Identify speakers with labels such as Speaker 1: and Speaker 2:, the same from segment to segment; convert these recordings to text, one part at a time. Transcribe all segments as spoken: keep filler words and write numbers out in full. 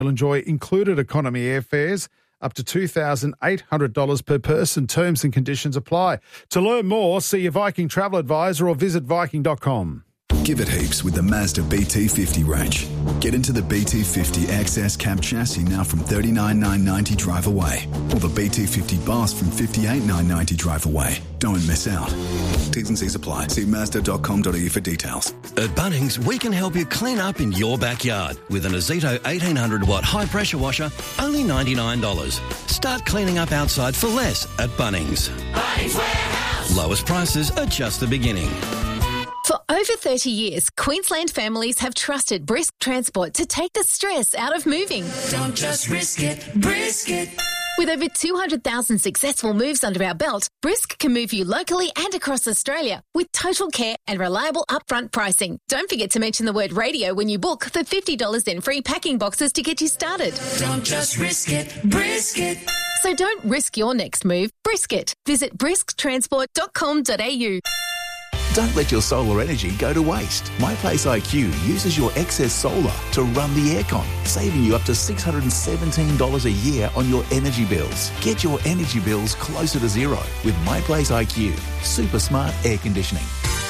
Speaker 1: You'll enjoy included economy airfares up to two thousand eight hundred dollars per person. Terms and conditions apply. To learn more, see your Viking travel advisor or visit viking dot com.
Speaker 2: Give it heaps with the Mazda B T fifty range. Get into the B T fifty X S cab chassis now from thirty-nine thousand nine hundred ninety dollars drive away, or the B T fifty Boss from fifty-eight thousand nine hundred ninety dollars drive away. Don't miss out. T's and C's apply. See mazda dot com dot a u for details.
Speaker 3: At Bunnings, we can help you clean up in your backyard with an Azito eighteen hundred watt high pressure washer, only ninety-nine dollars. Start cleaning up outside for less at Bunnings.
Speaker 4: Bunnings Warehouse.
Speaker 3: Lowest prices are just the beginning.
Speaker 5: For over thirty years, Queensland families have trusted Brisk Transport to take the stress out of moving.
Speaker 4: Don't just risk it, brisk it.
Speaker 5: With over two hundred thousand successful moves under our belt, Brisk can move you locally and across Australia with total care and reliable upfront pricing. Don't forget to mention the word radio when you book for fifty dollars in free packing boxes to get you started.
Speaker 4: Don't just risk it, brisk it.
Speaker 5: So don't risk your next move, brisk it. Visit brisk transport dot com dot a u.
Speaker 6: Don't let your solar energy go to waste. MyPlace I Q uses your excess solar to run the aircon, saving you up to six hundred seventeen dollars a year on your energy bills. Get your energy bills closer to zero with MyPlace I Q. Super smart air conditioning.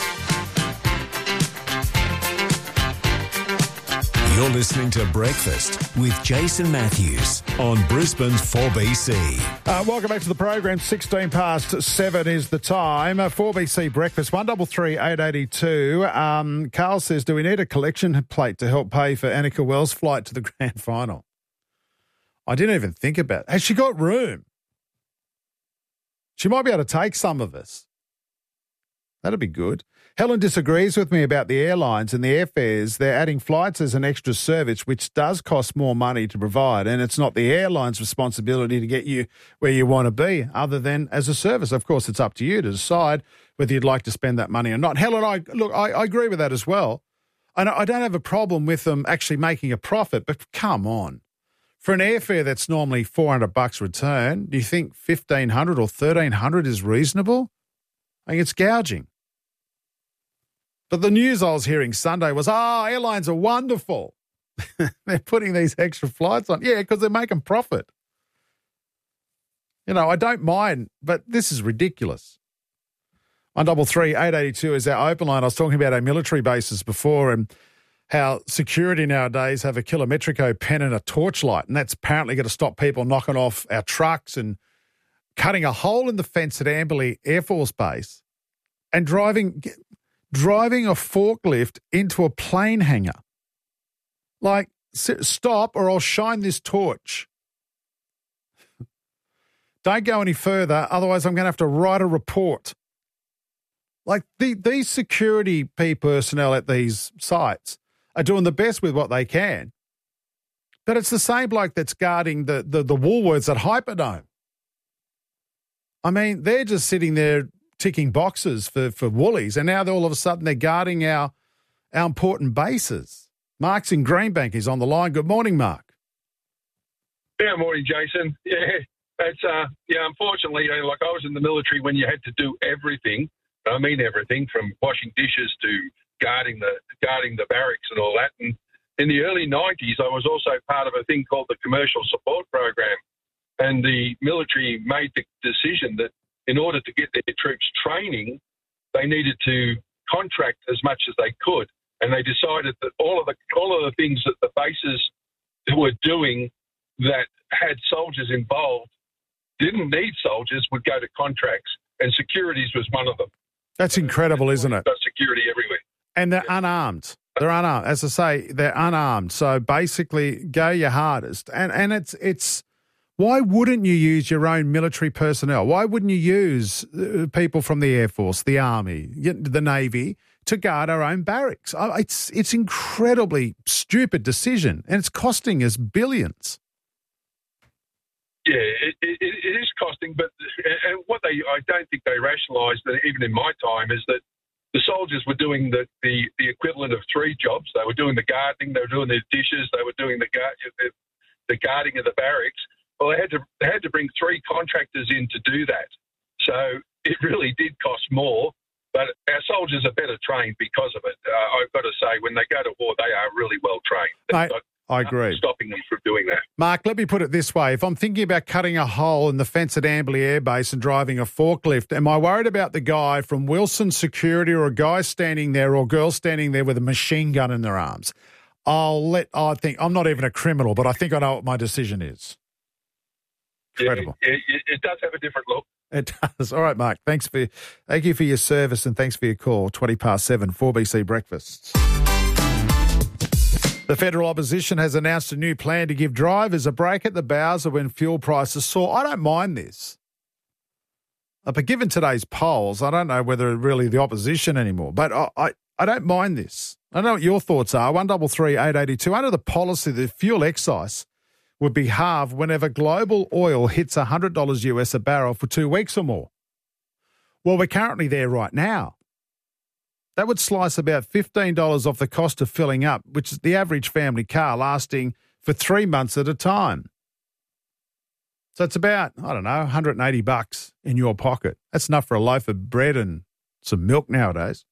Speaker 7: You're listening to Breakfast with Jason Matthews on Brisbane's four B C.
Speaker 1: Uh, welcome back to the program. sixteen past seven is the time. Uh, four B C Breakfast, one double three eight eighty two. Um, Carl says, do we need a collection plate to help pay for Annika Wells' flight to the grand final? I didn't even think about it. Has she got room? She might be able to take some of us. That'd be good. Helen disagrees with me about the airlines and the airfares. They're adding flights as an extra service, which does cost more money to provide, and it's not the airline's responsibility to get you where you want to be, other than as a service. Of course, it's up to you to decide whether you'd like to spend that money or not. Helen, I look, I, I agree with that as well. And I don't have a problem with them actually making a profit, but come on. For an airfare that's normally four hundred bucks return, do you think fifteen hundred or thirteen hundred is reasonable? I think it's gouging. But the news I was hearing Sunday was, oh, airlines are wonderful. They're putting these extra flights on. Yeah, because they're making profit. You know, I don't mind, but this is ridiculous. one double three eight eighty two is our open line. I was talking about our military bases before and how security nowadays have a kilometrico pen and a torchlight, and that's apparently going to stop people knocking off our trucks and cutting a hole in the fence at Amberley Air Force Base and driving... driving a forklift into a plane hangar. Like, stop or I'll shine this torch. Don't go any further, otherwise I'm going to have to write a report. Like, the, these security P personnel at these sites are doing the best with what they can. But it's the same bloke that's guarding the, the, the Woolworths at Hyperdome. I mean, they're just sitting there ticking boxes for, for Woolies, and now they're all of a sudden they're guarding our our important bases. Mark's in Greenbank. He's on the line. Good morning, Mark.
Speaker 8: Yeah, morning, Jason. Yeah, it's uh, yeah. Unfortunately, you know, like I was in the military when you had to do everything. I mean everything from washing dishes to guarding the guarding the barracks and all that. And in the early nineties, I was also part of a thing called the Commercial Support Program, and the military made the decision that in order to get their troops training, they needed to contract as much as they could. And they decided that all of the all of the things that the bases were doing that had soldiers involved didn't need soldiers would go to contracts. And securities was one of them.
Speaker 1: That's incredible, isn't it?
Speaker 8: Got security everywhere.
Speaker 1: And they're yeah. unarmed. They're unarmed. As I say, they're unarmed. So basically, go your hardest. And and it's it's... Why wouldn't you use your own military personnel? Why wouldn't you use people from the Air Force, the Army, the Navy to guard our own barracks? It's it's incredibly stupid decision, and it's costing us billions.
Speaker 8: Yeah, it, it, it is costing, but and what they I don't think they rationalised that even in my time is that the soldiers were doing the, the, the equivalent of three jobs. They were doing the gardening, they were doing the dishes, they were doing the the, the guarding of the barracks. Well, they had to they had to bring three contractors in to do that. So it really did cost more, but our soldiers are better trained because of it. Uh, I've got to say, when they go to war, they are really well trained.
Speaker 1: Mate, I agree.
Speaker 8: Stopping them from doing that.
Speaker 1: Mark, let me put it this way. If I'm thinking about cutting a hole in the fence at Amberley Air Base and driving a forklift, am I worried about the guy from Wilson Security or a guy standing there or girl standing there with a machine gun in their arms? I'll let, I think, I'm not even a criminal, but I think I know what my decision is. Incredible.
Speaker 8: Yeah, it, it does have a different look.
Speaker 1: It does. All right, Mark. Thanks for, thank you for your service and thanks for your call. twenty past seven, four B C Breakfast. The federal opposition has announced a new plan to give drivers a break at the Bowser when fuel prices soar. I don't mind this. But given today's polls, I don't know whether really the opposition anymore, but I, I, I don't mind this. I don't know what your thoughts are. one three three, eight eight two. Under the policy, the fuel excise would be halved whenever global oil hits one hundred dollars U S a barrel for two weeks or more. Well, we're currently there right now. That would slice about fifteen dollars off the cost of filling up, which is the average family car lasting for three months at a time. So it's about, I don't know, one hundred eighty bucks in your pocket. That's enough for a loaf of bread and some milk nowadays.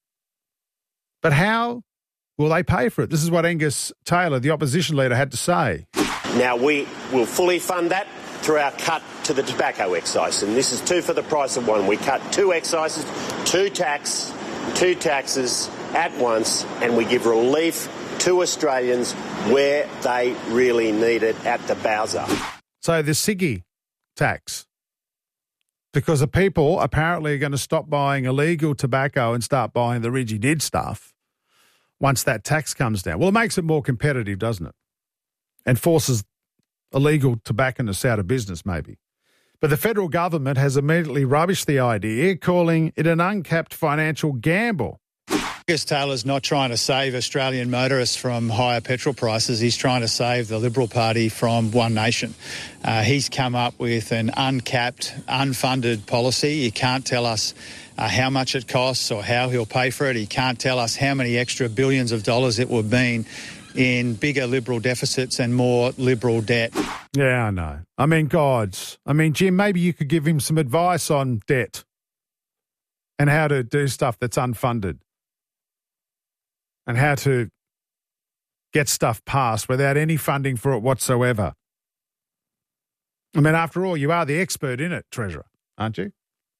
Speaker 1: But how will they pay for it? This is what Angus Taylor, the opposition leader, had to say.
Speaker 9: Now, we will fully fund that through our cut to the tobacco excise. And this is two for the price of one. We cut two excises, two tax, two taxes at once, and we give relief to Australians where they really need it at the Bowser.
Speaker 1: So the ciggy tax, because the people apparently are going to stop buying illegal tobacco and start buying the Ridgy-Did stuff once that tax comes down. Well, it makes it more competitive, doesn't it? And forces illegal tobacconists out of business, maybe. But the federal government has immediately rubbished the idea, calling it an uncapped financial gamble.
Speaker 10: Angus Taylor's not trying to save Australian motorists from higher petrol prices. He's trying to save the Liberal Party from One Nation. Uh, he's come up with an uncapped, unfunded policy. He can't tell us uh, how much it costs or how he'll pay for it. He can't tell us how many extra billions of dollars it would mean in bigger Liberal deficits and more Liberal debt.
Speaker 1: Yeah, I know. I mean, gods. I mean, Jim, maybe you could give him some advice on debt and how to do stuff that's unfunded and how to get stuff passed without any funding for it whatsoever. I mean, after all, you are the expert in it, Treasurer, aren't you?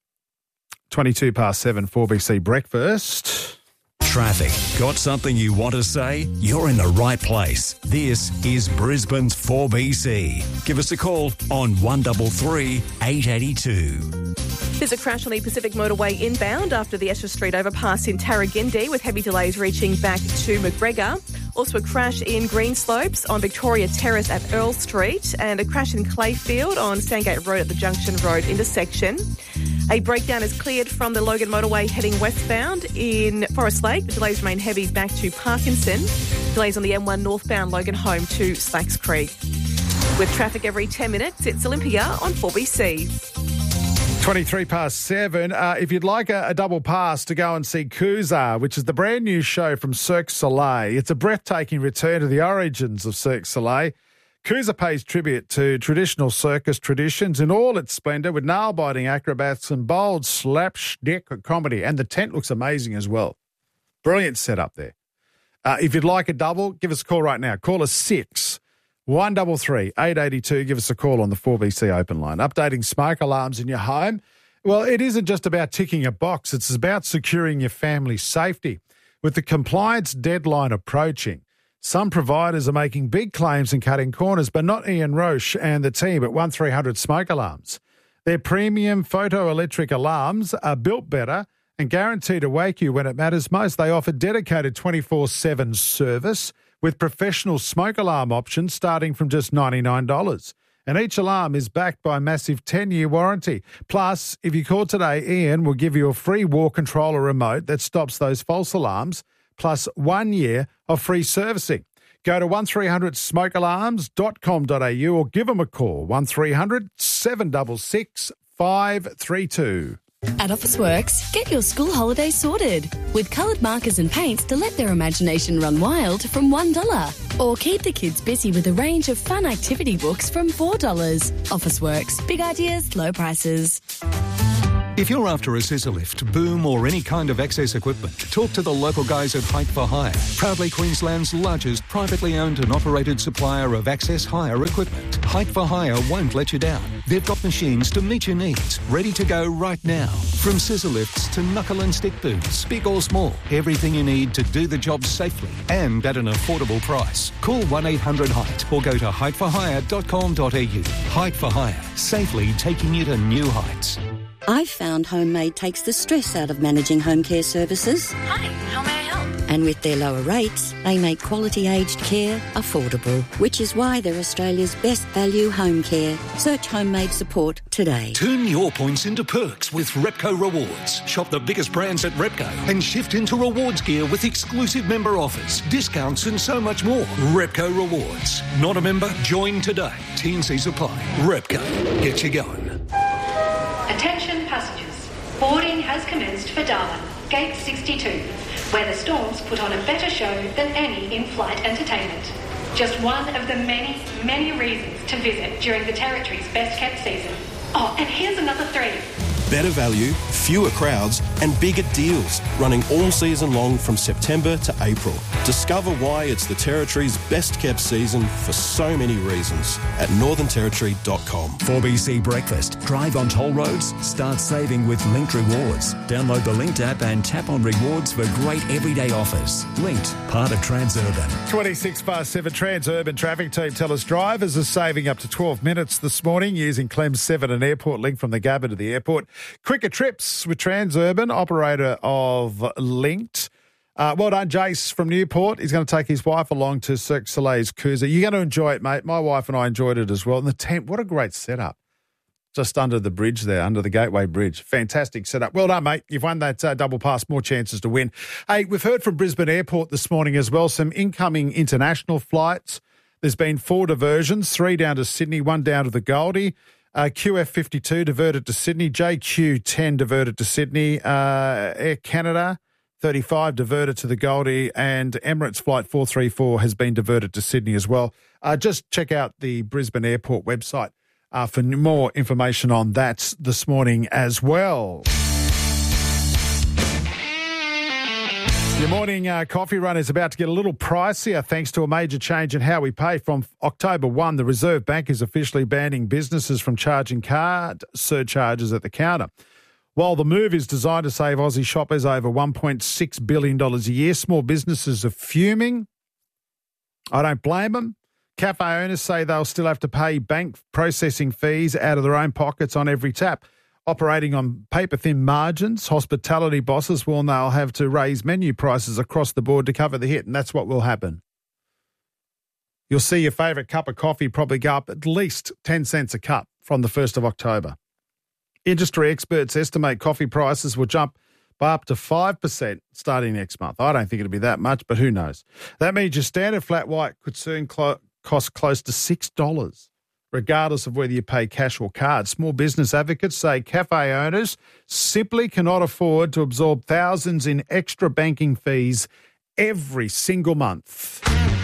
Speaker 1: twenty-two past seven, four B C Breakfast.
Speaker 7: Traffic. Got something you want to say? You're in the right place. This is Brisbane's four B C. Give us a call on one three three, eight eight two.
Speaker 11: There's a crash on the Pacific Motorway inbound after the Esher Street overpass in Tarragindi with heavy delays reaching back to McGregor. Also a crash in Greenslopes on Victoria Terrace at Earl Street and a crash in Clayfield on Sandgate Road at the Junction Road intersection. A breakdown is cleared from the Logan Motorway heading westbound in Forest Lake. The delays remain heavy back to Parkinson. Delays on the M one northbound Logan home to Slacks Creek. With traffic every ten minutes, it's Olympia on four B C.
Speaker 1: twenty-three past seven. Uh, if you'd like a, a double pass to go and see Kuzar, which is the brand new show from Cirque du Soleil, it's a breathtaking return to the origins of Cirque du Soleil. Kuzar pays tribute to traditional circus traditions in all its splendour with nail-biting acrobats and bold slapstick comedy. And the tent looks amazing as well. Brilliant setup there. Uh, if you'd like a double, give us a call right now. Call us six. one three three, eight eight two. Give us a call on the four B C open line. Updating smoke alarms in your home. Well, it isn't just about ticking a box. It's about securing your family's safety. With the compliance deadline approaching, some providers are making big claims and cutting corners, but not Ian Roche and the team at one three hundred Smoke Alarms. Their premium photoelectric alarms are built better and guaranteed to wake you when it matters most. They offer dedicated twenty-four seven service with professional smoke alarm options starting from just ninety-nine dollars. And each alarm is backed by a massive ten-year warranty. Plus, if you call today, Ian will give you a free wall controller remote that stops those false alarms, plus one year of free servicing. Go to one three hundred smoke alarms dot com dot a u or give them a call, one three hundred, seven six six, five three two.
Speaker 12: At Officeworks, get your school holidays sorted with coloured markers and paints to let their imagination run wild from one dollar. Or keep the kids busy with a range of fun activity books from four dollars. Officeworks, big ideas, low prices.
Speaker 13: If you're after a scissor lift, boom or any kind of access equipment, talk to the local guys at Height for Hire, proudly Queensland's largest privately owned and operated supplier of access hire equipment. Height for Hire won't let you down. They've got machines to meet your needs, ready to go right now. From scissor lifts to knuckle and stick boots, big or small, everything you need to do the job safely and at an affordable price. Call one eight hundred height or go to height for hire dot com dot a u. Height for Hire, safely taking you to new heights.
Speaker 14: I've found Homemade takes the stress out of managing home care services.
Speaker 15: Hi, how may I help?
Speaker 14: And with their lower rates, they make quality aged care affordable, which is why they're Australia's best value home care. Search Homemade support today.
Speaker 13: Turn your points into perks with Repco Rewards. Shop the biggest brands at Repco and shift into rewards gear with exclusive member offers, discounts and so much more. Repco Rewards. Not a member? Join today. T and C's apply. Repco. Get you going.
Speaker 16: Attention passengers, boarding has commenced for Darwin, Gate sixty-two, where the Storms put on a better show than any in-flight entertainment. Just one of the many, many reasons to visit during the Territory's best-kept season. Oh, and here's another three.
Speaker 17: Better value, fewer crowds and bigger deals running all season long from September to April. Discover why it's the Territory's best kept season for so many reasons at northern territory dot com.
Speaker 7: four B C Breakfast. Drive on toll roads. Start saving with Linked Rewards. Download the Linked app and tap on rewards for great everyday offers. Linked, part of Transurban.
Speaker 1: twenty-six past seven, Transurban traffic team tell us drivers are saving up to twelve minutes this morning using Clem seven and Airport Link from the Gabba to the airport. Quicker trips with Transurban, operator of Linked. Uh, well done, Jace from Newport. He's going to take his wife along to Cirque du Soleil's cruiser. You're going to enjoy it, mate. My wife and I enjoyed it as well. And the tent, what a great setup. Just under the bridge there, under the Gateway Bridge. Fantastic setup. Well done, mate. You've won that uh, double pass, more chances to win. Hey, we've heard from Brisbane Airport this morning as well, some incoming international flights. There's been four diversions, three down to Sydney, one down to the Goldie. Uh, Q F fifty-two diverted to Sydney, J Q ten diverted to Sydney, uh, Air Canada thirty-five diverted to the Goldie, and Emirates Flight four three four has been diverted to Sydney as well. Uh, just check out the Brisbane Airport website uh, for more information on that this morning as well. Your morning uh, coffee run is about to get a little pricier thanks to a major change in how we pay. From October first, the Reserve Bank is officially banning businesses from charging card surcharges at the counter. While the move is designed to save Aussie shoppers over one point six billion dollars a year, small businesses are fuming. I don't blame them. Cafe owners say they'll still have to pay bank processing fees out of their own pockets on every tap. Operating on paper-thin margins, hospitality bosses will now have to raise menu prices across the board to cover the hit, and that's what will happen. You'll see your favourite cup of coffee probably go up at least ten cents a cup from the first of October. Industry experts estimate coffee prices will jump by up to five percent starting next month. I don't think it'll be that much, but who knows? That means your standard flat white could soon clo- cost close to six dollars. Regardless of whether you pay cash or card. Small business advocates say cafe owners simply cannot afford to absorb thousands in extra banking fees every single month.